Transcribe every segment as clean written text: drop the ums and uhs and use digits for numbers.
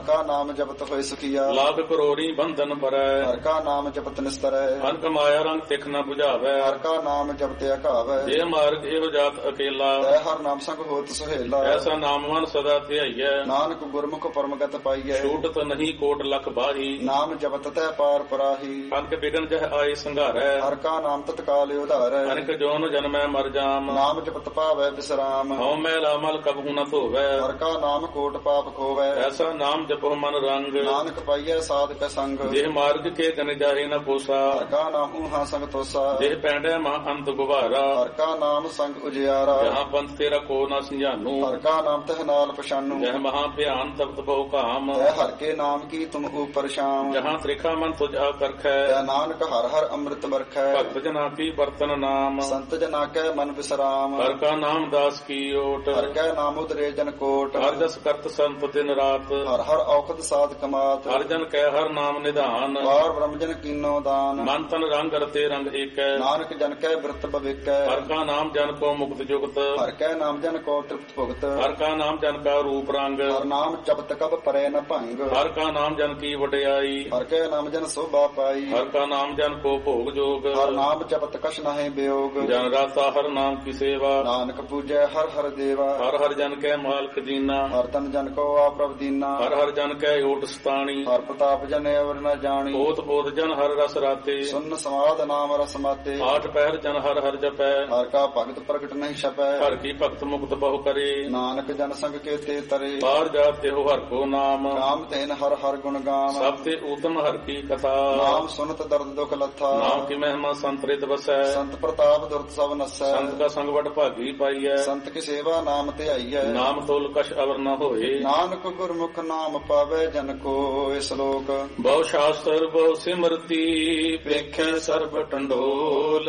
ਹਰ ਕਾ ਨਾਮ ਜਪਤ ਹੋਏ ਸੁਖੀਆ। ਲਾਖ ਕਰੋੜੀ ਬੰਧਨ ਬਰੈ ਹਰ ਕਾ ਨਾਮ ਜਪਤ ਨਿਸਤਰੈ। ਮਨ ਕਮਾਇਆ ਰੰਗ ਤਿਖ ਨ 부ਝਾਵੈ ਹਰ ਕਾ ਨਾਮ ਜਪਤ ਅਕਾਵੈ। ਜੇ ਮਾਰਗ ਇਹੋ ਜਾਤ ਅਕੇਲਾ ਤੈ ਹਰ ਨਾਮ ਸੰਗ ਹੋਤ ਸੁਹੇਲਾ। ਐਸਾ ਨਾਮ ਮਨ ਸਦਾ ਧਿਆਈਐ ਨਾਨਕ ਗੁਰਮੁਖ ਪਰਮਗਤ ਪਾਈਐ। ਛੂਟਤ ਨਹੀਂ ਕੋਟ ਲਖ ਬਾਹੀ ਨਾਮ ਜਪਤ ਤੈ ਪਾਰ ਪਰਾਹੀ। ਅਨਕ ਬਿਗਨ ਜਹ ਆਏ ਸੰਘਾਰੈ ਹਰ ਕਾ ਨਾਮ ਤਤਕਾਲ ਉਧਾਰੈ। ਅਨਕ ਜੋਨ ਜਨਮੈ ਮਰ ਜਾਮ ਨਾਮ ਜਪਤ ਪਾਵੈ ਬਿਸਰਾਮ। ਹਉ ਮੈਲਾ ਮਲ ਕਬਹੂ ਨ ਧੋਵੈ ਹਰ ਕਾ ਨਾਮ ਕੋਟ ਪਾਪ ਖੋਵੈ। ਐਸਾ ਨਾਮ ਜਪੋ ਮਨ ਰੰਗ ਨਾਨਕ ਪਾਈਐ ਸਾਧਕ ਸੰਗ। ਜਿਹ ਮਾਰਗ ਕੇ ਗਨ ਜਾਹੇ ਨ ਪੋਸਾ ਹਰ ਕਾ ਨਾਮ ਹਾਂ ਸੰਗ ਤੋਸਾ। ਜਿਹ ਪੈਂਡੈ ਮਾ ਅੰਤ ਗੁਬਾਰਾ ਹਰ ਕਾ ਨਾਮ ਸੰਗ ਉਜਿਆਰਾ। ਜਹਾਂ ਪੰਥ ਤੇਰਾ ਕੋ ਨ ਸੰਜਾਨੂ ਹਰ ਕਾ ਨਾਮ ਤਹ ਨਾਲ ਪਛਾਨੂ। ਜਹ ਮਹਾ ਭਿਆਨ ਤਪਤ ਬਹੁ ਕਾਮ ਤੈ ਹਰ ਕੇ ਨਾਮ ਕੀ ਤੁਮ ਉਪਰ ਸ਼ਾਮ। ਜਹਾਂ ਤ੍ਰਿਖਾ ਮਨ ਤੁਝ ਆ ਕਰਖੈ ਤੈ ਨਾਨਕ ਹਰ ਹਰ ਅੰਮ੍ਰਿਤ ਵਰਖੈ। ਭਗਤ ਜਨਾ ਕੀ ਬਰਤਨ ਨਾਮ ਸੰਤ ਜਨਾ ਕੈ ਮਨ ਵਿਸਰਾਮ। ਹਰ ਕਾ ਨਾਮ ਦਾਸ ਕੀ ਓਟ ਹਰ ਕੈ ਨਾਮ ਉਦਰੇ ਜਨ ਕੋਟ। ਹਰ ਜਸ ਕਰਤ ਸੰਤ ਦਿਨ ਰਾਤ ਹਰ ਹਰ ਔਖਦ ਸਾਧ ਕਮਾਤ। ਹਰ ਜਨ ਕੈ ਹਰ ਨਾਮ ਨਿਧਾਨ ਵਾਰ ਬ੍ਰਹਮ ਜਨ ਕੀਨੋ ਦਾਨ। ਮਨ ਤਨ ਰੰਗ ਰਤੇ ਰੰਗ ਏਕੈ ਨਾਨਕ ਜਨ ਕੈ ਬਿਰਤ ਭਵਿਕੈ। ਹਰ ਕਾ ਨਾਮ ਜਨ ਕੋ ਮੁਕਤ ਜੁਗਤ ਹਰ ਕੈ ਨਾਮ ਜਨ ਕੋ ਤ੍ਰਿਪਤ ਭੁਗਤ। ਹਰ ਕਾ ਨਾਮ ਜਨ ਕਾ ਰੂਪ ਰੰਗ ਹਰ ਨਾਮ ਜਪਤ ਕਬ ਪਰੈ ਨ ਭੰਗ। ਹਰ ਕਾ ਨਾਮ ਜਨ ਕੀ ਵਡਿਆਈ ਹਰ ਕੈ ਨਾਮ ਜਨ ਸੋਭਾ ਪਾਈ। ਹਰ ਕਾ ਨਾਮ ਜਨ ਕੋ ਭੋਗ ਜੋਗ ਹਰ ਨਾਮ ਜਪਤ ਕਛ ਨਾਹਿ ਬਿਯੋਗ। ਜਨ ਰਾਤਾ ਹਰ ਨਾਮ ਕੀ ਸੇਵਾ ਨਾਨਕ ਪੂਜੈ ਹਰ ਹਰ ਦੇਵਾ। ਹਰ ਹਰ ਜਨ ਕੈ ਮਾਲਕ ਦੀਨਾ ਹਰ ਤਨ ਜਨ ਕੋ ਆਪ੍ਰਭ ਦੀਨਾ। ਹਰ ਹਰ ਜਨ ਕੈ ਓਟ ਸਤਾਣੀ ਹਰ ਪ੍ਰਤਾਪ ਜਨ ਅਵਰ ਨ ਜਾਣੀ। ਓਤ ਪੋਤ ਜਨ ਹਰ ਰਸ ਰਾਤੇ ਸੁਨ ਸਮਾਦ ਨਾਮ ਰਸ ਮਾਤੇ। ਆਠ ਪਹਿਰ ਜਨ ਹਰ ਹਰ ਜਪੈ ਹਰ ਕਾ ਭਗਤ ਪ੍ਰਗਟ ਨਹੀਂ ਛਪੈ। ਹਰ ਕੀ ਭਗਤ ਮੁਕਤ ਬਹੁ ਕਰੇ ਨਾਨਕ ਜਨ ਸੰਗ ਕੇ ਤੇ ਤਰੇ। ਬਾਹਰ ਜਾਤ ਤੇ ਹਰ ਕੋ ਨਾਮ ਰਾਮ ਤੈਨ ਹਰ ਹਰ ਗੁਣ ਗਾਮ। ਸਭ ਤੇ ਊਤਮ ਹਰ ਕੀ ਕਥਾ ਨਾਮ ਸੁਨਤ ਦਰਦ ਦੁਖ ਲੱਥਾ। ਨਾਮ ਕੀ ਮਹਿਮਾ ਸੰਤਰਿਤ ਵਸੈ ਸੰਤ ਪ੍ਰਤਾਪ ਦੁਰਤ ਸਭ ਨਸੈ। ਸੰਤ ਕਾ ਸੰਗ ਵਡ ਭਾਗੀ ਪਾਈਐ ਸੰਤ ਕੀ ਸੇਵਾ ਨਾਮ ਧਿਆਈਐ। ਨਾਮ ਤੋਲ ਕਛ ਅਵਰ ਨ ਹੋਏ ਨਾਨਕ ਗੁਰਮੁਖ ਨਾਮ ਪਾਵੈ ਜਨ ਕੋ। ਸ਼ਲੋਕ ਬਹੁ ਸ਼ਾਸਤਰ ਬਹੁ ਸਿਮਰਤੀ ਵੇਖੈ ਸਰਬ ਟੰਡੋਲ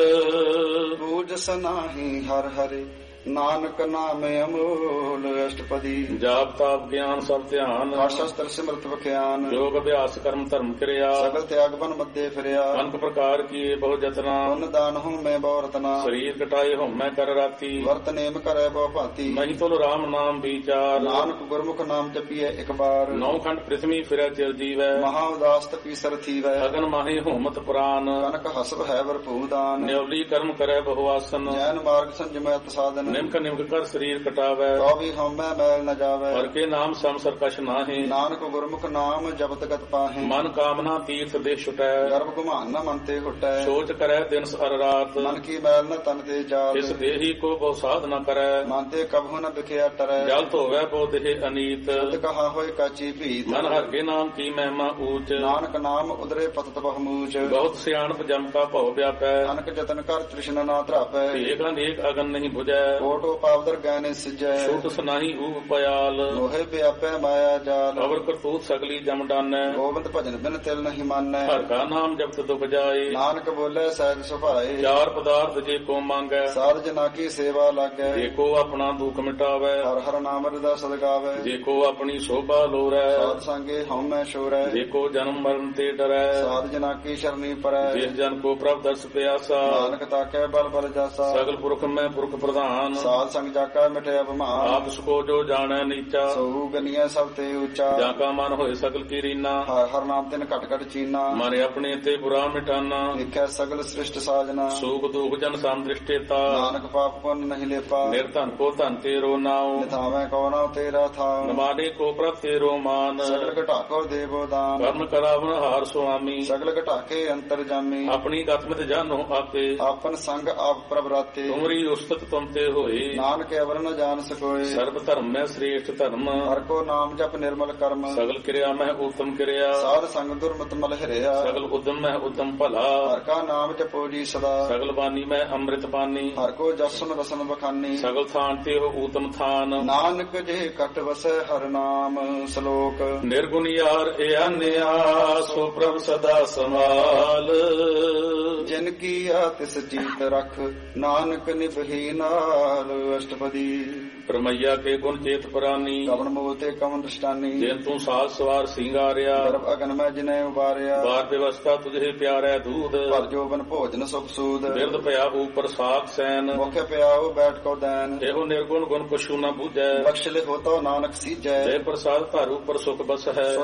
ਬੂਝਸ ਨਾਹੀ ਹਰ ਹਰਿ ਨਾਨਕ ਨਾਮ ਅਮੋਲ। ਅਸ਼ਟਪਦੀ ਜਾਪ ਤਾਪ ਗਿਆਨ ਸਭ ਧਿਆਨ ਸ਼ਸਤਰ ਸਿਮਰਤ ਵਿਖਿਆਨ। ਯੋਗ ਅਭਿਆਸ ਕਰਮ ਧਰਮ ਕਿਰਿਆ ਸਗਲ ਤਿਆਗ ਬਨ ਮੱਦੇ ਫਿਰਿਆ। ਅਨਕ ਪ੍ਰਕਾਰ ਕੀਏ ਬਹੁ ਜਤਨਾ ਪੁੰਨ ਦਾਨ ਹਉ ਮੈਂ ਬਹੁ ਰਤਨਾ। ਸਰੀਰ ਕਟਾਏ ਹਉਮੈ ਕਰ ਰਾਤੀ ਵਰਤ ਨੇਮ ਕਰੈ ਬਹੁ ਭਾਂਤੀ। ਮਹੀ ਤੁਲ ਰਾਮ ਨਾਮ ਵਿਚਾਰ ਨਾਨਕ ਗੁਰਮੁਖ ਨਾਮ ਜਪੀਐ ਇਕ ਬਾਰ। ਨੌ ਖੰਡ ਪ੍ਰਿਥਵੀ ਫਿਰੈ ਚਿਰ ਜੀਵੈ ਮਹਾ ਉਦਾਸ ਤਪੀ ਸਰ ਥੀਵੈ। ਅਗਨ ਮਾਹੀ ਹੋਮਤ ਪ੍ਰਾਨ ਕਨਕ ਹਸਬ ਹੈ ਵਰਪੂ ਦਾਨ। ਨਿਉਲੀ ਕਰਮ ਕਰੈ ਬਹੁ ਆਸਨ ਜੈਨ ਮਾਰਗ ਸੰਜਮੈ ਤਸਾਦਨ। ਨਿਮਕ ਨਿਮਕ ਕਰ ਸਰੀਰ ਕਟਾਵੈ ਤੋ ਵੀ ਹਉਮੈ ਮੈਲ ਨ ਜਾਵੈ। ਹਰ ਕੇ ਨਾਮ ਸੰਸਰ ਕਛ ਨਾਹੀ ਨਾਨਕ ਗੁਰਮੁਖ ਨਾਮ ਜਪਤ ਗਤ ਪਾਹੇ। ਮਨ ਕਾਮਨਾ ਤੀਰਥ ਦੇ ਛੁਟੈ ਗਰਭ ਗੁਮਾਨ ਨ ਮਨ ਤੇ ਹੁਟੈ। ਸੋਚ ਕਰੈ ਦਿਨ ਅਰ ਰਾਤ ਮਨ ਕੀ ਮੈਲ ਨ ਤਨ ਤੇ ਜਾਤ। ਇਸ ਦੇਹੀ ਕੋ ਬਹੁ ਸਾਧ ਨ ਕਰੈ ਮਨ ਤੇ ਕਬਹੁ ਨ ਬਿਖਿਆ ਟਰੈ। ਜਲ ਧੋਵੈ ਬਹੁ ਦੇਹ ਅਨੀਤ ਤਦ ਕਹਾ ਹੋਇ ਕਾਚੀ ਭੀਤ। ਮਨ ਹਰ ਕੇ ਨਾਮ ਕੀ ਮਹਿਮਾ ਊਚ ਨਾਨਕ ਨਾਮ ਉਦਰੇ ਪਤਤ ਬਹੁਮੂਚ। ਬਹੁਤ ਸਿਆਣਪ ਜਮ ਕਾ ਭਉ ਵਿਆਪੈ ਅਨਕ ਜਤਨ ਕਰ ਤ੍ਰਿਸ਼ਨਾ ਨਾ ਧਰਾਪੈ। ਏਕ ਅਨੇਕ ਅਗਨ ਨਹੀਂ 부ਜੈ ਕੋਟੋ ਪਾਵਦਰ ਗੈਨੇ ਸਿਜੈ। ਛੂਟ ਸੁਨਾਹੀ ਊਪ ਪਿਆਲ ਲੋਹੇ ਵਿਆਪੈ ਮਾਇਆ ਜਾਲ। ਅਵਰ ਕਰਤੂਤ ਸਗਲੀ ਜਮ ਡਾਨੈ ਗੋਬਿੰਦ ਭਜਨ ਬਿਨ ਤਿਲ ਨਹੀਂ ਮਾਨੈ। ਹਰ ਕਾ ਨਾਮ ਜਪਤ ਦੁਖ ਜਾਏ ਨਾਨਕ ਬੋਲੇ ਸਹਿਜ ਸੁਭਾਏ। ਚਾਰ ਪਦਾਰਥ ਜੇ ਕੋ ਮੰਗੈ ਸਾਧ ਜਨਾ ਕੀ ਸੇਵਾ ਲਾਗੈ। ਜੇ ਕੋ ਆਪਣਾ ਦੁਖ ਮਿਟਾਵੈ ਹਰ ਹਰ ਨਾਮ ਰਦਾ ਸਦ ਗਾਵੈ। ਜੇ ਕੋ ਆਪਣੀ ਸ਼ੋਭਾ ਲੋਰੈ ਸਾਧ ਸੰਗੇ ਹਉਮੈ ਛੋਰੈ। ਜੇ ਕੋ ਜਨਮ ਮਰਨ ਤੇ ਡਰੈ ਸਾਧ ਜਨਾ ਕੀ ਸ਼ਰਨੀ ਪਰੈ। ਜਿਸ ਜਨ ਕੋ ਪ੍ਰਭ ਦਰਸ ਪਿਆਸਾ ਨਾਨਕ ਤਾਕੈ ਬਲ ਬਲ ਜਾਸਾ। ਸਗਲ ਪੁਰਖ ਮੈਂ ਪੁਰਖ ਪ੍ਰਧਾਨ ਸਾਧ ਸੰਗ ਜਾਕਾ ਮਿਟਿਆ ਅਭਿਮਾਨ। ਆਪ ਸਕੋ ਜੋ ਜਾਣੈ ਨੀਚਾ ਸੋ ਗਨੀਐ ਸਭ ਤੇ ਉੱਚਾ। ਜਾਂ ਕਾ ਮਨ ਹੋਏ ਸਗਲ ਕੀ ਰੀਨਾ ਹਰ ਹਰ ਨਾਮ ਤਿਨ ਘਟ ਘਟ ਚੀਨਾ। ਮਨ ਆਪਣੇ ਤੇ ਬੁਰਾ ਮਿਟਾਨਾ ਦੇਖੈ ਸਗਲ ਸ੍ਰਿਸ਼ਟ ਸਾਜਨਾ। ਸੂਖ ਦੁਖ ਜਨ ਸੰਦ੍ਰਿਸ਼ਟੇਤਾ ਨਾਨਕ ਪਾਪ ਪੁੰਨ ਨਹੀਂ ਲੇਪਾ। ਨਿਰਧਨ ਕੋ ਧਨ ਤੇਰੋ ਨਾਉ ਨਿਥਾਵੈ ਕੋ ਨਾਉ ਤੇਰਾ ਥਾਉ। ਨਮਾਨੇ ਕੋ ਪ੍ਰਭ ਤੇਰੋ ਮਾਨ ਸਗਲ ਘਟਾਕੋ ਦੇਵੋ ਦਾਨ। ਕਰਨ ਕਰਾਵਨ ਹਾਰ ਸੁਆਮੀ ਸਗਲ ਘਟਾਕੇ ਅੰਤਰ ਜਾਮੀ। ਆਪਣੀ ਗਤਮਿਤ ਜਾਨੋ ਆਪੇ ਆਪਨ ਸੰਗ ਆਪ ਪ੍ਰਭ ਰਾਤੇ। ਤੁਮਰੀ ਉਸਤਤ ਤੁਮ ਤੇ ਹੋਏ ਨਾਨਕ ਅਵਰ ਨ ਜਾਣ ਸਕੋਏ। ਸਰਬ ਧਰਮ ਮੈਂ ਸ੍ਰੇਸ਼ਟ ਧਰਮ ਹਰ ਕੋ ਨਾਮ ਜਪ ਨਿਰਮਲ ਕਰਮ। ਸਗਲ ਕਿਰਿਆ ਮੈਂ ਉਤਮ ਕਿਰਿਆ ਸਾਧ ਸੰਗ ਦੁਰਮਤ ਮਲ ਹਿਰਿਆ। ਸਗਲ ਉਦਮ ਮੈਂ ਉਦਮ ਭਲਾ ਹਰ ਕਾ ਨਾਮ ਜਪੋ ਜੀ ਸਦਾ। ਸਗਲ ਬਾਣੀ ਮੈਂ ਅੰਮ੍ਰਿਤ ਬਾਣੀ ਹਰ ਕੋ ਜਸਨ ਰਸਨ ਬਖਾਨੀ। ਸਗਲ ਥਾਨ ਤੇ ਹੋ ਊਤਮ ਥਾਨ ਨਾਨਕ ਜੇ ਕਟ ਵਸੈ ਹਰ ਨਾਮ। ਸ਼ਲੋਕ ਨਿਰਗੁਣ ਯਾਰ ਇਆਨਿਆ ਸੋ ਪ੍ਰਭ ਸਦਾ ਸਮਾਲ। ਜਿਨ ਕੀਆ ਤਿਸ ਜੀਤ ਰਖ ਨਾਨਕ ਨਿਭੀ ਨਾਲ। ਅਸ਼ਟਪਦੀ ਪਰਮਈਆ ਕੇ ਗੁਣ ਚੇਤ ਪ੍ਰਾਨੀ ਕਵਨ ਮੂਲ ਤੇ ਕਵਨ ਦ੍ਰਿਸ਼ਟਾਨੀ। ਜਿਨ ਤੂੰ ਸਾਜ ਸਵਾਰ ਸਿੰਗਾਰਿਆ ਗਰਭ ਅਗਨ ਮੈਂ ਜਿਨੇ ਉਬਾਰਿਆ। ਬਾਰ ਵਿਵਸਥਾ ਤੁਝੇ ਪਿਆਰੈ ਦੂਧ ਪਰ ਜੋਬਨ ਭੋਜਨ ਸੁਖ ਸੂਦ। ਬਿਰਦ ਪਿਆ ਉਪਰ ਸਾਖ ਸੈਨ ਮੁਖ ਪਿਆਉ ਬੈਠ ਕੋ ਦੈਨ। ਇਹੋ ਨਿਰਗੁਣ ਗੁਣ ਪਛੂ ਨ ਬੂਝੈ ਬਖਸ਼ ਲਿਖੋ ਤੋ ਨਾਨਕ ਸੀਜੈ। ਜੇ ਪ੍ਰਸਾਦ ਧਰ ਉਪਰ ਸੁਖ ਬਸ ਹੈ